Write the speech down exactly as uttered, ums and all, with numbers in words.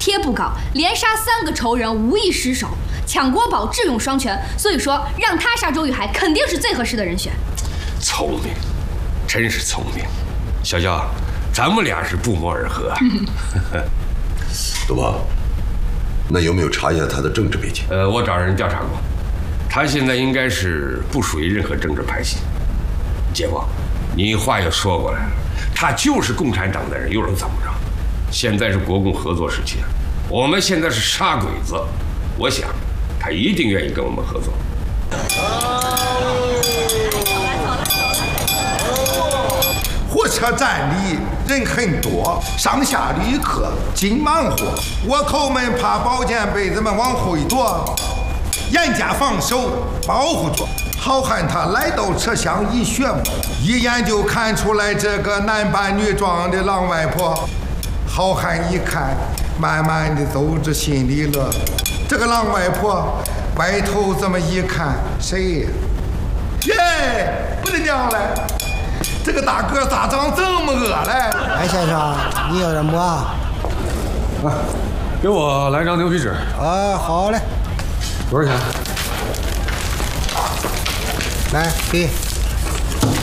贴不高，连杀三个仇人，无一失手。抢国宝，智勇双全，所以说让他杀周玉海肯定是最合适的人选。 聪明，真是聪明。小肖，咱们俩是不谋而合。 东方，那有没有查一下他的政治背景？ 呃，我找人调查过，他现在应该是不属于任何政治派系。姐夫，你话又说过来了，他就是共产党的人，又能怎么着？现在是国共合作时期，我们现在是杀鬼子，我想他一定愿意跟我们合作。 火车站里人很多，上下旅客尽忙活，倭寇们怕宝剑被子们往后一躲，严加防守保护着。好汉他来到车厢一旋目，一眼就看出来这个男扮女装的狼外婆。好汉一看，慢慢的走着心里乐。这个狼外婆歪头这么一看，谁呀？耶，我的娘嘞！这个大个咋长这么饿嘞？ 哎，先生，你要点么啊？ 啊，给我来张牛皮纸。 啊，好嘞。 多少钱？ 来，给。